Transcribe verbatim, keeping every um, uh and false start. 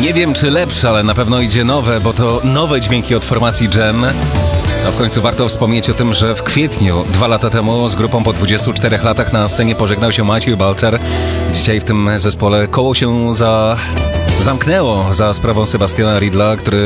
Nie wiem czy lepsze, ale na pewno idzie nowe, bo to nowe dźwięki od formacji Dżem. No w końcu warto wspomnieć o tym, że w kwietniu, dwa lata temu, z grupą po dwudziestu czterech latach na scenie pożegnał się Maciej Balcer. Dzisiaj w tym zespole koło się za... zamknęło za sprawą Sebastiana Ridla, który